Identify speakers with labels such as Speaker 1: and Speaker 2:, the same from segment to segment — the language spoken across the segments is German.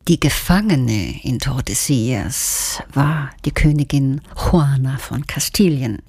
Speaker 1: Die Gefangene in Tordesillas war die Königin Johanna von Kastilien,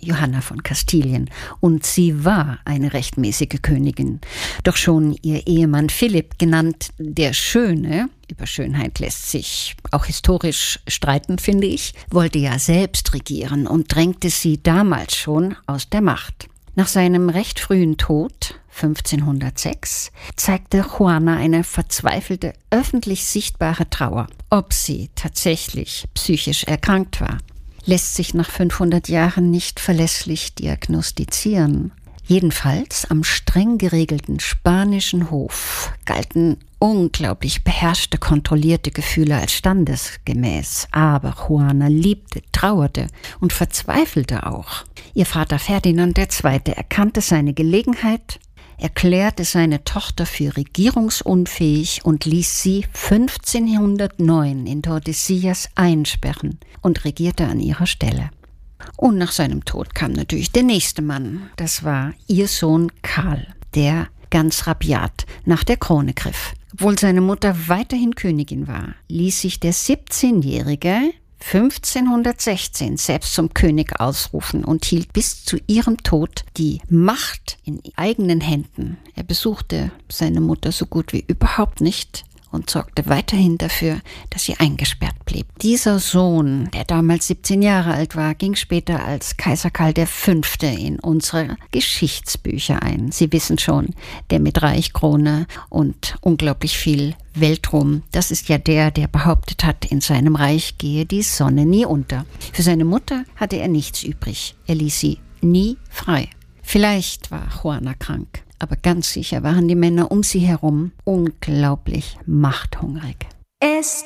Speaker 1: und sie war eine rechtmäßige Königin. Doch schon ihr Ehemann Philipp, genannt der Schöne, über Schönheit lässt sich auch historisch streiten, finde ich, wollte ja selbst regieren und drängte sie damals schon aus der Macht. Nach seinem recht frühen Tod 1506 zeigte Juana eine verzweifelte, öffentlich sichtbare Trauer. Ob sie tatsächlich psychisch erkrankt war, lässt sich nach 500 Jahren nicht verlässlich diagnostizieren. Jedenfalls am streng geregelten spanischen Hof galten unglaublich beherrschte, kontrollierte Gefühle als standesgemäß. Aber Juana liebte, trauerte und verzweifelte auch. Ihr Vater Ferdinand II. Erkannte seine Gelegenheit, erklärte seine Tochter für regierungsunfähig und ließ sie 1509 in Tordesillas einsperren und regierte an ihrer Stelle. Und nach seinem Tod kam natürlich der nächste Mann. Das war ihr Sohn Karl, der ganz rabiat nach der Krone griff. Obwohl seine Mutter weiterhin Königin war, ließ sich der 17-Jährige 1516 selbst zum König ausrufen und hielt bis zu ihrem Tod die Macht in eigenen Händen. Er besuchte seine Mutter so gut wie überhaupt nicht und sorgte weiterhin dafür, dass sie eingesperrt blieb. Dieser Sohn, der damals 17 Jahre alt war, ging später als Kaiser Karl V. in unsere Geschichtsbücher ein. Sie wissen schon, der mit Reichkrone und unglaublich viel Weltruhm. Das ist ja der behauptet hat, in seinem Reich gehe die Sonne nie unter. Für seine Mutter hatte er nichts übrig. Er ließ sie nie frei. Vielleicht war Juana krank, aber ganz sicher waren die Männer um sie herum unglaublich machthungrig.
Speaker 2: Esta